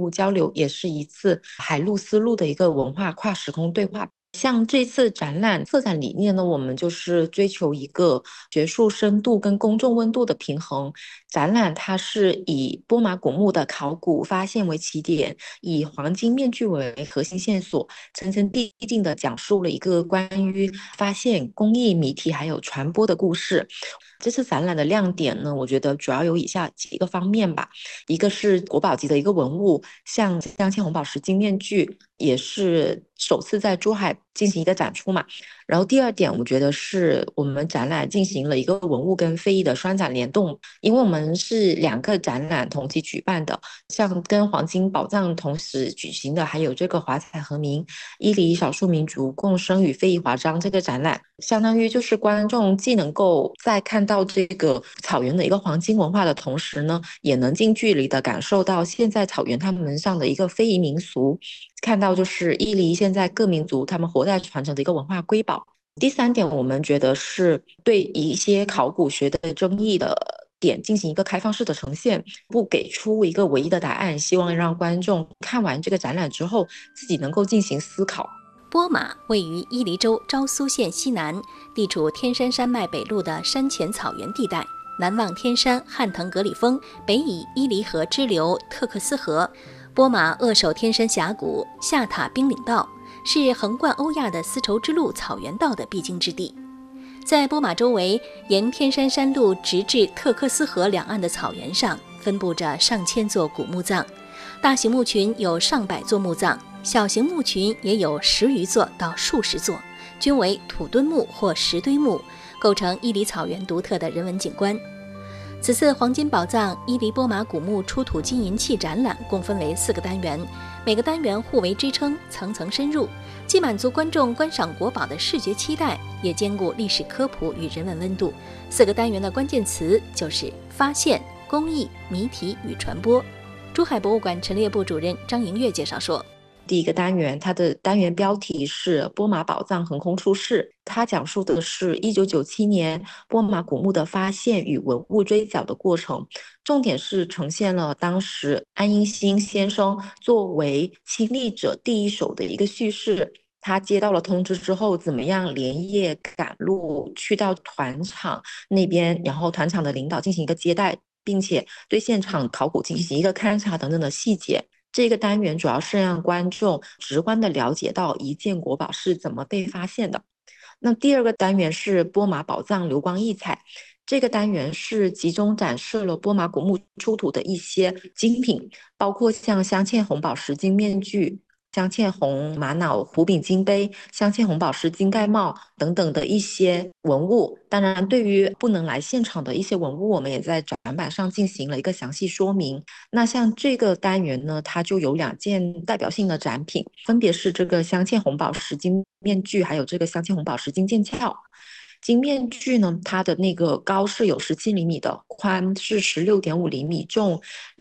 互交流，也是一次海陆丝路的一个文化跨时空对话。像这次展览策展理念呢，我们就是追求一个学术深度跟公众温度的平衡。展览它是以波马古墓的考古发现为起点，以黄金面具为核心线索，层层递进的讲述了一个关于发现、工艺、谜题还有传播的故事。这次展览的亮点呢，我觉得主要有以下几个方面吧。一个是国宝级的一个文物，像镶嵌红宝石金面具，也是首次在珠海进行一个展出嘛。然后第二点，我觉得是我们展览进行了一个文物跟非遗的双展联动，因为我们是两个展览同期举办的，像跟黄金宝藏同时举行的，还有这个华彩和鸣、伊犁少数民族共生与非遗华章这个展览，相当于就是观众既能够在看到这个草原的一个黄金文化的同时呢，也能近距离的感受到现在草原他们上的一个非遗民俗，看到就是伊犁现在各民族他们活在传承的一个文化瑰宝。第三点，我们觉得是对一些考古学的争议的点进行一个开放式的呈现，不给出一个唯一的答案，希望让观众看完这个展览之后自己能够进行思考。 波马位于伊犁州昭苏县西南，地处天山山脉北麓的山前草原地带，南望天山汉腾格里峰，北以伊犁河支流特克斯河。波马扼守天山峡谷，下塔冰岭道，是横贯欧亚的丝绸之路草原道的必经之地。在波马周围，沿天山山路直至特克斯河两岸的草原上，分布着上千座古墓葬，大型墓群有上百座墓葬，小型墓群也有10余座到数十座，均为土墩墓或石堆墓，构成伊犁草原独特的人文景观。此次黄金宝藏伊犁波马古墓出土金银器展览共分为4个单元，每个单元互为支撑，层层深入，既满足观众观赏国宝的视觉期待，也兼顾历史科普与人文温度。4个单元的关键词就是发现、工艺、谜题与传播。珠海博物馆陈列部主任张莹月介绍说， 第一个单元，它的单元标题是波马宝藏横空出世，它讲述的是1997年波马古墓的发现与文物追缴的过程，重点是呈现了当时安英新先生作为亲历者第一手的一个叙事。他接到了通知之后，怎么样连夜赶路去到团场那边，然后团场的领导进行一个接待，并且对现场考古进行一个勘察等等的细节。这个单元主要是让观众直观的了解到一件国宝是怎么被发现的。那第二个单元是波马宝藏流光溢彩，这个单元是集中展示了波马古墓出土的一些精品，包括像镶嵌红宝石金面具、镶嵌红玛瑙壶柄金杯、镶嵌红宝石金盖帽等等的一些文物。当然，对于不能来现场的一些文物，我们也在展板上进行了一个详细说明。那像这个单元呢，它就有2件代表性的展品，分别是这个镶嵌红宝石金面具，还有这个镶嵌红宝石金剑鞘。金面具呢，它的那个高是有17厘米的，宽是16.5厘米，重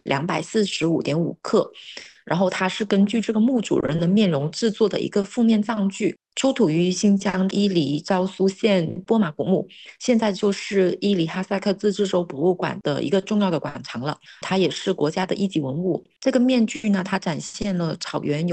245.5克。然后它是根据这个墓主人的面容制作的一个负面藏具，出土于新疆伊犁昭苏县波马古墓，现在就是伊犁哈萨克自治州博物馆的一个重要的馆藏了，它也是国家的一级文物。这个面具呢，它展现了草原有